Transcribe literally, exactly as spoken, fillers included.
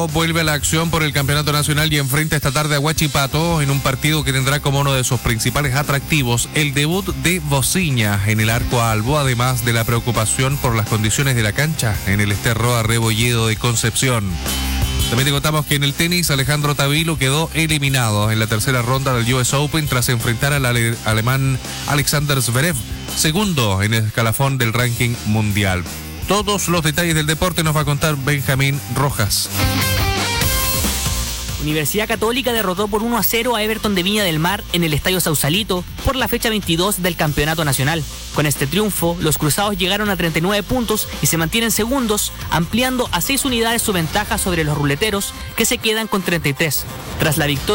Vuelve a la acción por el campeonato nacional y enfrenta esta tarde a Huachipato en un partido que tendrá como uno de sus principales atractivos el debut de Bociña en el arco albo, además de la preocupación por las condiciones de la cancha en el Esterroa Rebolledo de Concepción. También te contamos que en el tenis Alejandro Tavilo quedó eliminado en la tercera ronda del U S Open tras enfrentar al ale- alemán Alexander Zverev, segundo en el escalafón del ranking mundial. Todos los detalles del deporte nos va a contar Benjamín Rojas. Universidad Católica derrotó por uno a cero a Everton de Viña del Mar en el Estadio Sausalito por la fecha veintidós del Campeonato Nacional. Con este triunfo, los cruzados llegaron a treinta y nueve puntos y se mantienen segundos, ampliando a seis unidades su ventaja sobre los ruleteros, que se quedan con treinta y tres. Tras la victoria